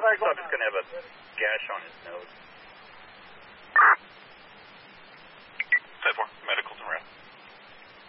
First off, he's going to have a gash on his nose.